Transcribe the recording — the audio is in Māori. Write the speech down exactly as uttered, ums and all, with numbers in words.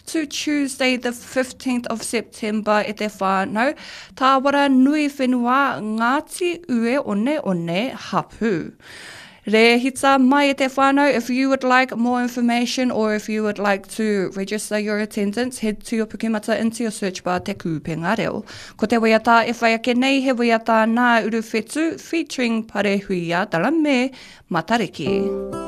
To Tuesday the fifteenth of September e te whānau, tāwara nui whenua Ngāti Ue One One Hapu. Re hita mai e te whānau. If you would like more information or if you would like to register your attendance, head to your Pukemata into your search bar te kūpenga reo. Ko te waiata e whai ake nei he waiata nā uruwhetu featuring Parehuia Dalame Matariki.